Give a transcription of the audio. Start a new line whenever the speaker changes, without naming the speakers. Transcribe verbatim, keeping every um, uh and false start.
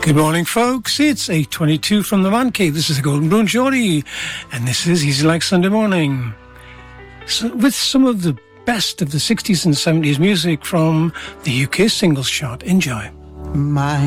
Good morning, folks. It's eight twenty-two from the Man Cave. This is the Golden Brown Geordie, and this is Easy Like Sunday Morning. So, with some of the best of the sixties and seventies music from the U K singles chart. Enjoy.
My